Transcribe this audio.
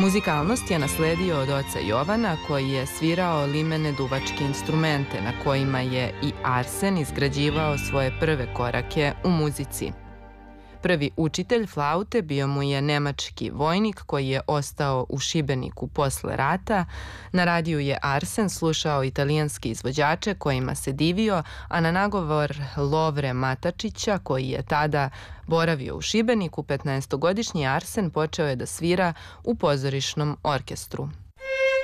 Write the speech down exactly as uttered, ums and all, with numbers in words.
Muzikalnost je nasledio od oca Jovana, koji je svirao limene duvačke instrumente na kojima je i Arsen izgrađivao svoje prve korake u muzici. Prvi učitelj flaute bio mu je nemački vojnik koji je ostao u Šibeniku posle rata. Na radiju je Arsen slušao italijanske izvođače kojima se divio, a na nagovor Lovre Matačića, koji je tada boravio u Šibeniku, petnaestogodišnji Arsen počeo je da svira u pozorišnom orkestru.